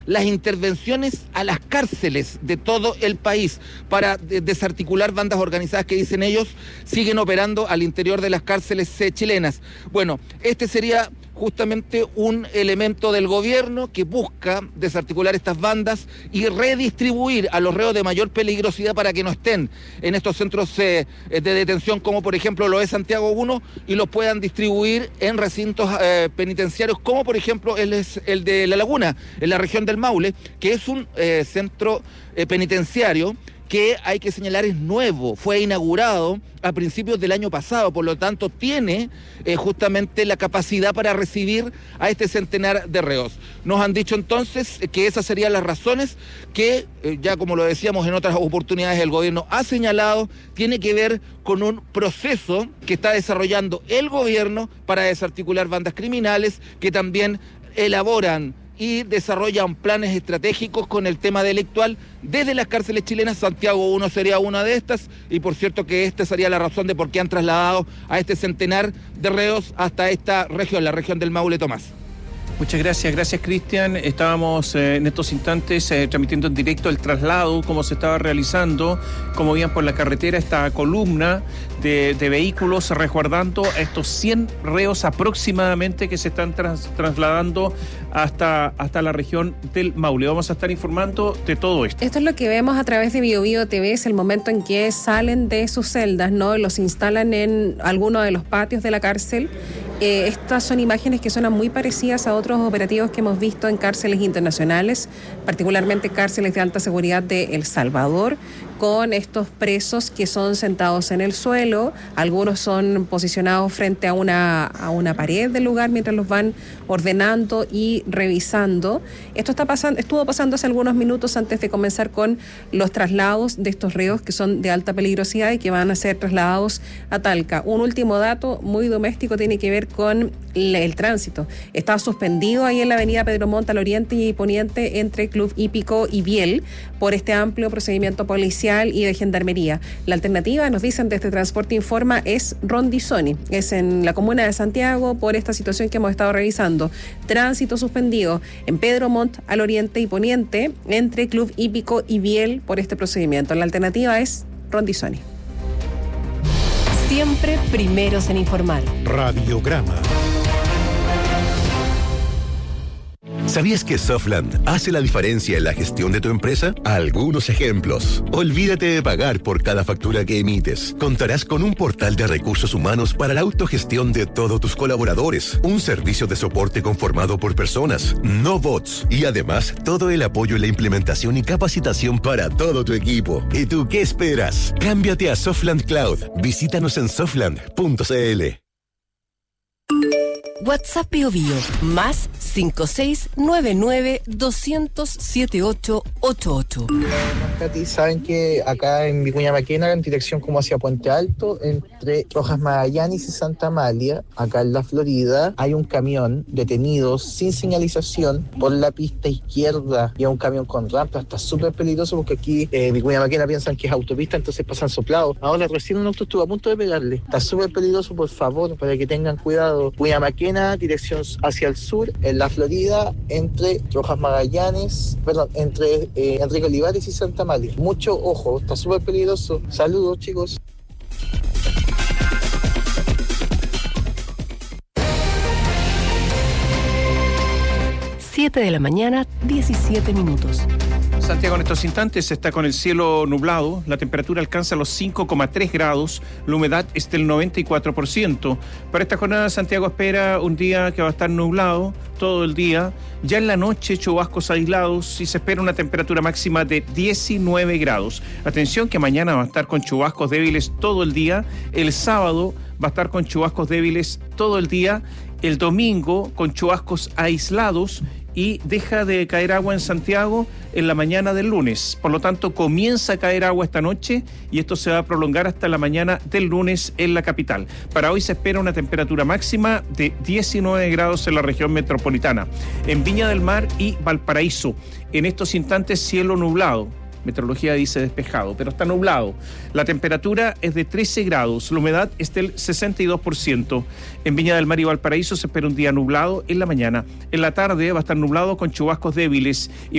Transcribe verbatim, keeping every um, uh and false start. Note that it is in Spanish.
las intervenciones a las cárceles de todo el país para desarticular bandas organizadas que, dicen ellos, siguen operando al interior de las cárceles eh, chilenas. Bueno, este sería justamente un elemento del gobierno que busca desarticular estas bandas y redistribuir a los reos de mayor peligrosidad para que no estén en estos centros eh, de detención, como por ejemplo lo es Santiago uno, y los puedan distribuir en recintos eh, penitenciarios, como por ejemplo el, es el de La Laguna, en la región del Maule, que es un eh, centro eh, penitenciario que, hay que señalar, es nuevo, fue inaugurado a principios del año pasado, por lo tanto tiene eh, justamente la capacidad para recibir a este centenar de reos. Nos han dicho entonces que esas serían las razones que, eh, ya como lo decíamos en otras oportunidades, el gobierno ha señalado, tiene que ver con un proceso que está desarrollando el gobierno para desarticular bandas criminales, que también elaboran y desarrollan planes estratégicos con el tema delictual desde las cárceles chilenas. Santiago uno sería una de estas, y por cierto que esta sería la razón de por qué han trasladado a este centenar de reos hasta esta región, la región del Maule. Tomás. Muchas gracias, gracias Cristian. Estábamos eh, en estos instantes eh, transmitiendo en directo el traslado, cómo se estaba realizando, cómo iban por la carretera esta columna de, de vehículos resguardando a estos cien reos aproximadamente que se están tras, trasladando hasta, hasta la región del Maule. Vamos a estar informando de todo esto. Esto es lo que vemos a través de Bio Bio T V, es el momento en que salen de sus celdas, ¿no? Los instalan en alguno de los patios de la cárcel. Eh, estas son imágenes que suenan muy parecidas a otros operativos que hemos visto en cárceles internacionales, particularmente cárceles de alta seguridad de El Salvador, con estos presos que son sentados en el suelo. Algunos son posicionados frente a una, a una pared del lugar mientras los van ordenando y revisando. Esto está pasando, estuvo pasando hace algunos minutos antes de comenzar con los traslados de estos reos que son de alta peligrosidad y que van a ser trasladados a Talca. Un último dato muy doméstico tiene que ver con el tránsito. Está suspendido ahí en la avenida Pedro Montt al oriente y poniente entre Club Hípico y Biel por este amplio procedimiento policial y de gendarmería. La alternativa, nos dicen desde Transporte Informa, es Rondizoni. Es en la comuna de Santiago por esta situación que hemos estado revisando. Tránsito suspendido en Pedro Montt al oriente y poniente entre Club Hípico y Biel por este procedimiento. La alternativa es Rondizoni. Siempre primeros en informar. Radiograma. ¿Sabías que Softland hace la diferencia en la gestión de tu empresa? Algunos ejemplos. Olvídate de pagar por cada factura que emites. Contarás con un portal de recursos humanos para la autogestión de todos tus colaboradores. Un servicio de soporte conformado por personas, no bots. Y además, todo el apoyo en la implementación y capacitación para todo tu equipo. ¿Y tú qué esperas? Cámbiate a Softland Cloud. Visítanos en softland punto c l. WhatsApp Bio Bio, más cinco seis nueve nueve dos cero cero siete ocho ocho ocho. Katy, saben que acá en Vicuña Maquena, en dirección como hacia Puente Alto, entre Rojas Magallanes y Santa Amalia, acá en la Florida, hay un camión detenido sin señalización por la pista izquierda, y es un camión con rampa. Está súper peligroso porque aquí eh, Vicuña Maquena piensan que es autopista, entonces pasan soplados. Ahora recién un auto estuvo a punto de pegarle. Está súper peligroso, por favor, para que tengan cuidado. Vicuña Maquena, dirección hacia el sur, en la Florida, entre Rojas Magallanes, perdón, entre eh, Enrique Olivares y Santa Amalia. Mucho ojo, está súper peligroso. Saludos, chicos. siete de la mañana, diecisiete minutos. Santiago en estos instantes está con el cielo nublado, la temperatura alcanza los cinco coma tres grados, la humedad es del noventa y cuatro por ciento. Para esta jornada Santiago espera un día que va a estar nublado todo el día, ya en la noche chubascos aislados y se espera una temperatura máxima de diecinueve grados. Atención que mañana va a estar con chubascos débiles todo el día, el sábado va a estar con chubascos débiles todo el día, el domingo con chubascos aislados y deja de caer agua en Santiago en la mañana del lunes. Por lo tanto, comienza a caer agua esta noche y esto se va a prolongar hasta la mañana del lunes en la capital. Para hoy se espera una temperatura máxima de diecinueve grados en la región metropolitana. En Viña del Mar y Valparaíso, en estos instantes cielo nublado. Meteorología dice despejado, pero está nublado. La temperatura es de trece grados, la humedad es del sesenta y dos por ciento. En Viña del Mar y Valparaíso se espera un día nublado en la mañana. En la tarde va a estar nublado con chubascos débiles y